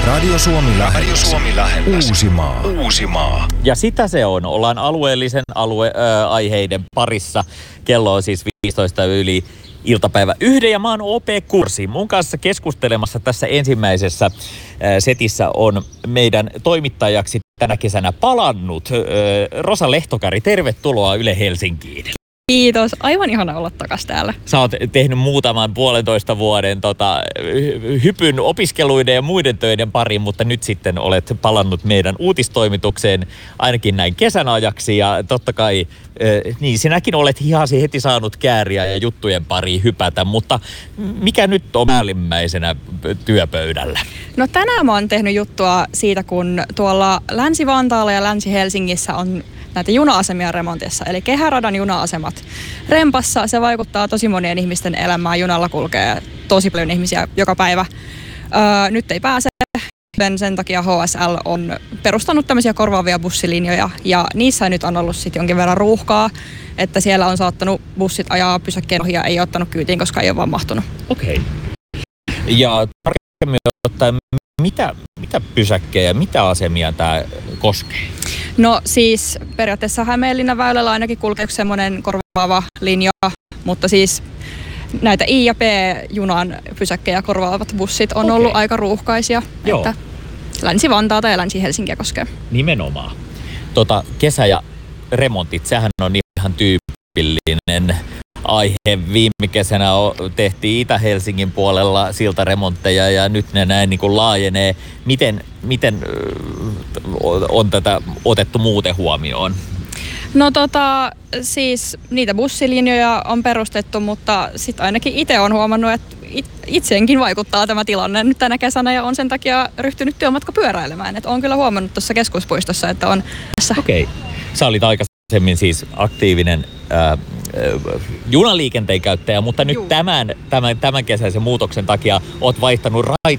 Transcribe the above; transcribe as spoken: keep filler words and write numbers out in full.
Radio Suomi Läheltä. Radio Suomi Läheltä. Uusimaa. Uusimaa. Ja sitä se on. Ollaan alueellisen alue, äh, aiheiden parissa. Kello on siis viisitoista yli iltapäivä yhden ja mä oon O P Kursi. Mun kanssa keskustelemassa tässä ensimmäisessä äh, setissä on meidän toimittajaksi tänä kesänä palannut äh, Rosa Lehtokari. Tervetuloa Yle Helsinkiin. Kiitos. Aivan ihana olla takas täällä. Sä oot tehnyt muutaman puolentoista vuoden tota, hypyn opiskeluiden ja muiden töiden pariin, mutta nyt sitten olet palannut meidän uutistoimitukseen ainakin näin kesän ajaksi. Ja totta kai, niin sinäkin olet hihasi heti saanut kääriä ja juttujen pariin hypätä, mutta mikä nyt on päällimmäisenä työpöydällä? No tänään mä oon tehnyt juttua siitä, kun tuolla Länsi-Vantaalla ja Länsi-Helsingissä on näitä juna-asemia remontissa, eli Kehäradan juna-asemat rempassa. Se vaikuttaa tosi monien ihmisten elämään. Junalla kulkee tosi paljon ihmisiä joka päivä. Öö, nyt ei pääse. Sen takia H S L on perustanut tämmöisiä korvaavia bussilinjoja, ja niissä nyt on ollut sitten jonkin verran ruuhkaa, että siellä on saattanut bussit ajaa pysäkkeen ohi ja ei ottanut kyytiin, koska ei ole vaan mahtunut. Okei. Okay. Ja tarkemmin ottaen, mitä, mitä pysäkkejä, mitä asemia tämä koskee? No siis periaatteessa Hämeenlinnan väylällä ainakin kulkee semmoinen korvaava linja, mutta siis näitä I- ja B-junan pysäkkejä korvaavat bussit on okay. ollut aika ruuhkaisia, Joo. että Länsi-Vantaata ja Länsi-Helsinkiä koskee. Nimenomaan. Tota, kesä ja remontit, sehän on ihan tyypillinen aihe. Viime kesänä tehtiin Itä-Helsingin puolella siltaremontteja ja nyt ne näin niin kuin laajenee. Miten, miten on tätä otettu muuten huomioon? No tota, siis niitä bussilinjoja on perustettu, mutta sitten ainakin itse on huomannut, että itseenkin vaikuttaa tämä tilanne nyt tänä kesänä ja on sen takia ryhtynyt työmatkapyöräilemään. Että olen kyllä huomannut tuossa keskuspuistossa, että on tässä. Okei. Okay. Sä olit aikaisemmin siis aktiivinen ää, junaliikenteen käyttäjä, mutta nyt tämän, tämän, tämän kesäisen muutoksen takia oot vaihtanut